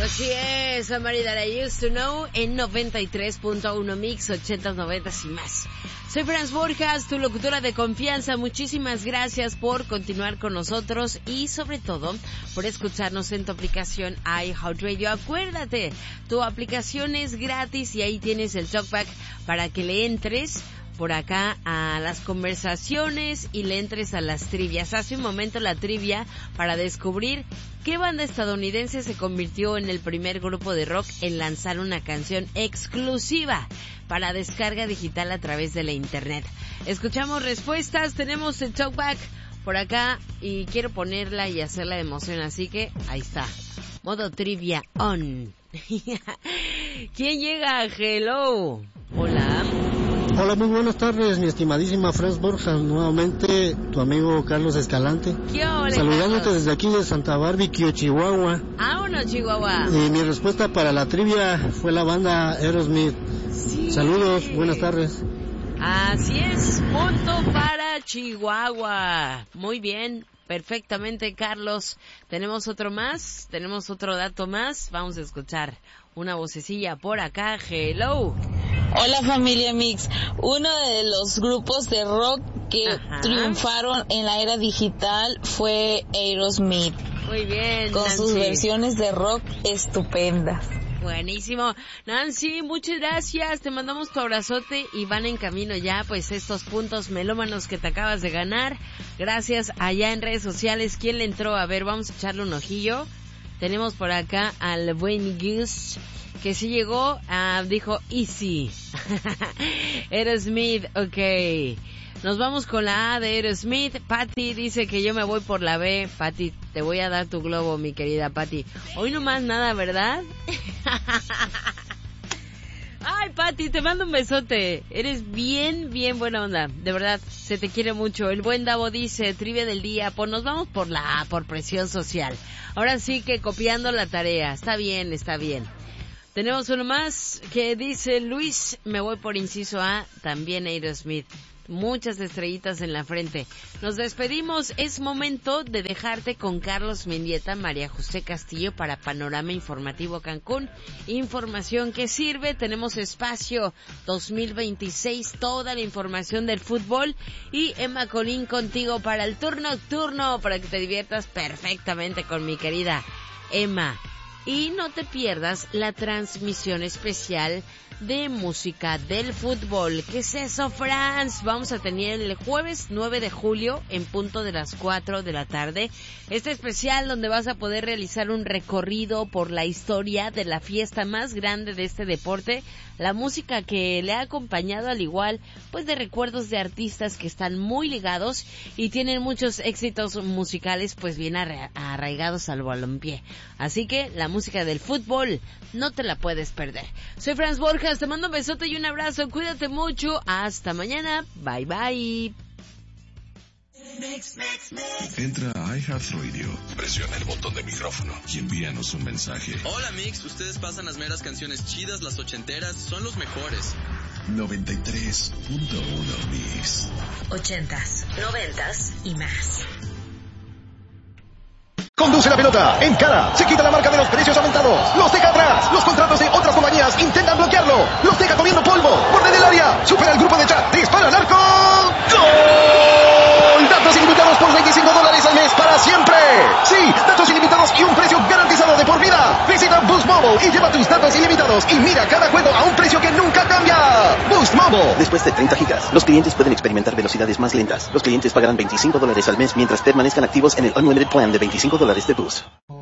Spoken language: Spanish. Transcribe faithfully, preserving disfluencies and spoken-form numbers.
Así es, Amarida, I used to know en noventa y tres punto uno Mix, ochentas, noventas y más. Soy Franz Borjas, tu locutora de confianza. Muchísimas gracias por continuar con nosotros y sobre todo por escucharnos en tu aplicación iHeartRadio. Acuérdate, tu aplicación es gratis y ahí tienes el talkback para que le entres por acá a las conversaciones y le entres a las trivias. Hace un momento la trivia para descubrir qué banda estadounidense se convirtió en el primer grupo de rock en lanzar una canción exclusiva para descarga digital a través de la internet. Escuchamos respuestas, tenemos el talkback por acá y quiero ponerla y hacerla de emoción, así que ahí está. Modo trivia on. ¿Quién llega? Hello. Hola. Hola, muy buenas tardes, mi estimadísima Franz Borjas, nuevamente tu amigo Carlos Escalante. ¿Qué ole, saludándote Carlos? Desde aquí de Santa Barbecue, Chihuahua. Ah, no, Chihuahua. Y mi respuesta para la trivia fue la banda Aerosmith. Sí. Saludos, buenas tardes. Así es, punto para Chihuahua. Muy bien, perfectamente, Carlos. ¿Tenemos otro más? ¿Tenemos otro dato más? Vamos a escuchar una vocecilla por acá. Hello. Hola familia Mix, uno de los grupos de rock que Ajá. triunfaron en la era digital fue Aerosmith. Muy bien, con Nancy. sus versiones de rock estupendas. Buenísimo. Nancy, muchas gracias. Te mandamos tu abrazote y van en camino ya, pues, estos puntos melómanos que te acabas de ganar. Gracias allá en redes sociales. ¿Quién le entró? A ver, vamos a echarle un ojillo. Tenemos por acá al buen Gus, que sí llegó, uh, dijo Easy. Aerosmith, ok. Nos vamos con la A de Aerosmith. Patty dice que yo me voy por la B. Patty, te voy a dar tu globo, mi querida Patty. Hoy no más nada, ¿verdad? Ay, Patty, te mando un besote. Eres bien, bien buena onda. De verdad, se te quiere mucho. El buen Davo dice, trivia del día, pues nos vamos por la A, por presión social. Ahora sí que copiando la tarea. Está bien, está bien. Tenemos uno más que dice Luis, me voy por inciso A, también Aerosmith. Muchas estrellitas en la frente. Nos despedimos. Es momento de dejarte con Carlos Mendieta, María José Castillo para Panorama Informativo Cancún. Información que sirve. Tenemos espacio dos mil veintiséis, toda la información del fútbol. Y Emma Colín contigo para el turno nocturno, para que te diviertas perfectamente con mi querida Emma. Y no te pierdas la transmisión especial de música del fútbol. ¿Qué es eso, Franz? Vamos a tener el jueves nueve de julio en punto de las cuatro de la tarde. Este especial donde vas a poder realizar un recorrido por la historia de la fiesta más grande de este deporte. La música que le ha acompañado, al igual pues de recuerdos de artistas que están muy ligados y tienen muchos éxitos musicales pues bien arra- arraigados al balompié. Así que la música del fútbol no te la puedes perder. Soy Franz Borjas, te mando un besote y un abrazo, cuídate mucho, hasta mañana, bye bye. Entra a iHeartRadio, presiona el botón de micrófono y envíanos un mensaje. Hola Mix, ustedes pasan las meras canciones chidas, las ochenteras, son los mejores. noventa y tres punto uno Mix. Ochentas, noventas y más. Conduce la pelota, encara, se quita la marca de los precios aumentados, los deja atrás, los contratos de otras compañías intentan bloquearlo, los deja comiendo polvo, borde del área, supera el grupo de chat, dispara al arco, ¡gol! Datos ilimitados por veinticinco dólares al mes para siempre. Sí, datos ilimitados y un precio garantizado de por vida. Visita Boost Mobile y lleva tus datos ilimitados y mira cada juego a un precio que nunca cambia. Boost Mobile. Después de treinta gigas, los clientes pueden experimentar velocidades más lentas. Los clientes pagarán veinticinco dólares al mes mientras permanezcan activos en el Unlimited Plan de veinticinco dólares de Boost.